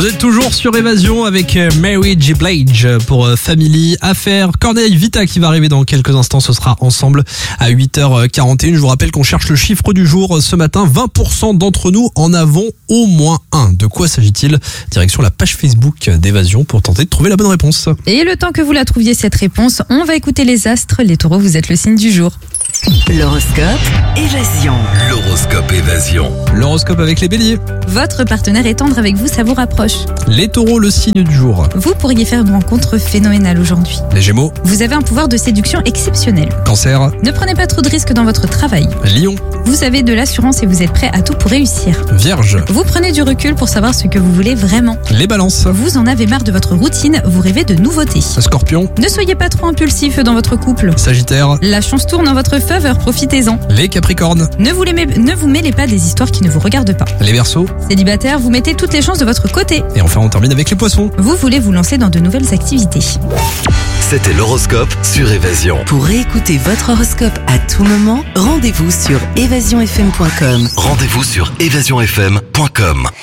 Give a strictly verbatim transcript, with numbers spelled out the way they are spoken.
êtes toujours sur Évasion avec Mary J. Blige pour Family Affaires. Corneille Vita qui va arriver dans quelques instants, ce sera ensemble à huit heures quarante et une. Je vous rappelle qu'on cherche le chiffre du jour ce matin. vingt pour cent d'entre nous en avons au moins un. De quoi s'agit-il? Direction la page Facebook d'Évasion pour tenter de trouver la bonne réponse. Et le temps que vous la trouviez cette réponse, on va écouter les astres. Les taureaux, vous êtes le signe du jour. L'horoscope Évasion. L'horoscope Évasion. L'horoscope avec les béliers. Votre partenaire est tendre avec vous, ça vous rapproche. Les taureaux, le signe du jour. Vous pourriez faire une rencontre phénoménale aujourd'hui. Les gémeaux. Vous avez un pouvoir de séduction exceptionnel. Cancer. Ne prenez pas trop de risques dans votre travail. Lion. Vous avez de l'assurance et vous êtes prêt à tout pour réussir. Vierge. Vous prenez du recul pour savoir ce que vous voulez vraiment. Les balances. Vous en avez marre de votre routine, vous rêvez de nouveautés. Scorpion. Ne soyez pas trop impulsif dans votre couple. Sagittaire. La chance tourne en votre faveur, profitez-en. Les capricornes. Ne vous, les mê- ne vous mêlez pas des histoires qui ne vous regardent pas. Les verseaux. Célibataire, vous mettez toutes les chances de votre côté. Et enfin, on termine avec les poissons. Vous voulez vous lancer dans de nouvelles activités. C'était l'horoscope sur Évasion. Pour réécouter votre horoscope à tout moment, rendez-vous sur évasion f m point com. Rendez-vous sur évasion f m point com.